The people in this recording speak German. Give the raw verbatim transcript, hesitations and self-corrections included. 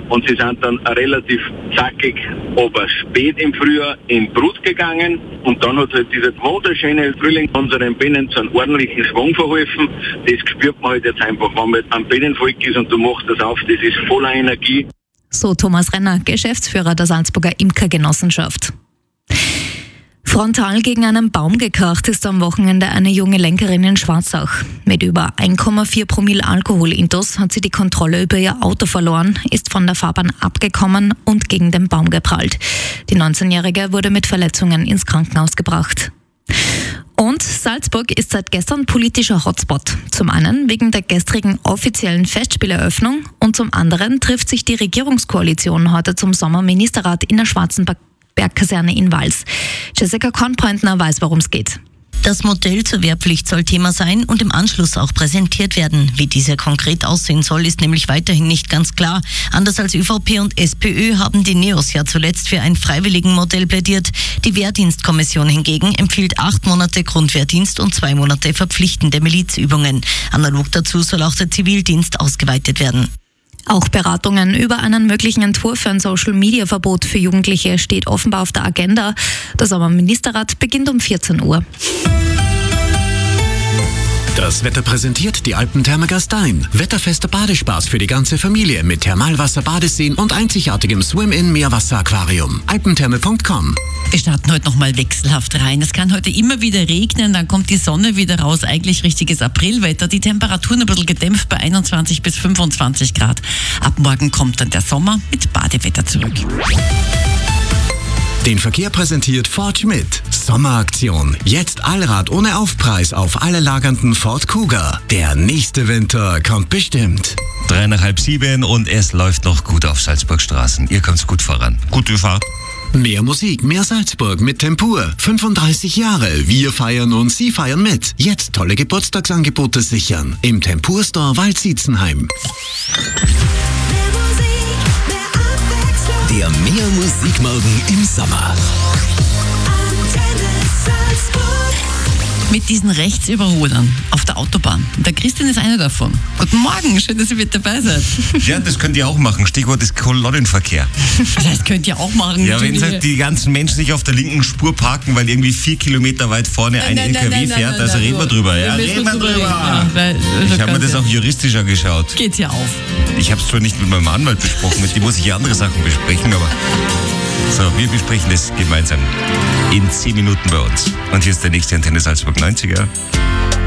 und sie sind dann relativ zackig, aber spät im Frühjahr in Brut gegangen und dann hat halt dieser wunderschöne Frühling unseren Bienen zu einem ordentlichen Schwung verholfen. Das spürt man halt jetzt einfach, wenn man am Bienenvolk ist und du machst das auf, das ist voller Energie. So Thomas Renner, Geschäftsführer der Salzburger Imkergenossenschaft. Frontal gegen einen Baum gekracht ist am Wochenende eine junge Lenkerin in Schwarzach. Mit über eins Komma vier Promille Alkoholintus hat sie die Kontrolle über ihr Auto verloren, ist von der Fahrbahn abgekommen und gegen den Baum geprallt. Die neunzehnjährige wurde mit Verletzungen ins Krankenhaus gebracht. Und Salzburg ist seit gestern politischer Hotspot. Zum einen wegen der gestrigen offiziellen Festspieleröffnung und zum anderen trifft sich die Regierungskoalition heute zum Sommerministerrat in der Schwarzenberg-Kaserne in Wals. Jessica Kornpointner weiß, worum es geht. Das Modell zur Wehrpflicht soll Thema sein und im Anschluss auch präsentiert werden. Wie diese konkret aussehen soll, ist nämlich weiterhin nicht ganz klar. Anders als ÖVP und SPÖ haben die Neos ja zuletzt für ein Freiwilligenmodell plädiert. Die Wehrdienstkommission hingegen empfiehlt acht Monate Grundwehrdienst und zwei Monate verpflichtende Milizübungen. Analog dazu soll auch der Zivildienst ausgeweitet werden. Auch Beratungen über einen möglichen Entwurf für ein Social-Media-Verbot für Jugendliche steht offenbar auf der Agenda. Der Sommerministerrat beginnt um vierzehn Uhr. Das Wetter präsentiert die Alpentherme Gastein. Wetterfester Badespaß für die ganze Familie mit Thermalwasser, Badeseen und einzigartigem Swim-In-Meerwasser-Aquarium. alpentherme punkt com. Wir starten heute nochmal wechselhaft rein. Es kann heute immer wieder regnen, dann kommt die Sonne wieder raus. Eigentlich richtiges Aprilwetter. Die Temperaturen ein bisschen gedämpft bei einundzwanzig bis fünfundzwanzig Grad. Ab morgen kommt dann der Sommer mit Badewetter zurück. Den Verkehr präsentiert Ford Schmidt. Sommeraktion. Jetzt Allrad ohne Aufpreis auf alle lagernden Ford Kuga. Der nächste Winter kommt bestimmt. Drei nach halb sieben und es läuft noch gut auf Salzburgstraßen. Ihr kommt's gut voran. Gute Fahrt. Mehr Musik, mehr Salzburg mit Tempur. fünfunddreißig Jahre. Wir feiern und Sie feiern mit. Jetzt tolle Geburtstagsangebote sichern. Im Tempur Store Waldsietzenheim. Der Mehr Musikmorgen im Sommer. Mit diesen Rechtsüberholern auf der Autobahn. Der Christian ist einer davon. Guten Morgen, schön, dass ihr mit dabei seid. Ja, das könnt ihr auch machen. Stichwort ist Kolonnenverkehr. Das könnt ihr auch machen. Ja, wenn halt die ganzen Menschen sich auf der linken Spur parken, weil irgendwie vier Kilometer weit vorne ein nein, L K W nein, nein, fährt, nein, also nein, reden wir drüber. Ja, wir reden wir drüber. Ja, weil, ich habe mir das auch juristisch angeschaut. Geht's ja auf. Ich habe es zwar nicht mit meinem Anwalt besprochen, mit dem muss ich ja andere Sachen besprechen, aber so, wir besprechen das gemeinsam in zehn Minuten bei uns. Und hier ist der nächste Antenne Salzburg neunziger.